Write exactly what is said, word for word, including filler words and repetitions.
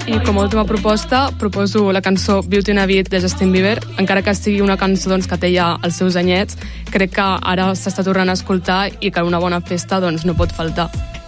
I com a última proposta proposo la cançó Beauty and a Beat de Justin Bieber. Encara que sigui una cançó doncs, que té ja els seus anyets, crec que ara s'està tornant a escoltar i que una bona festa doncs, no pot faltar.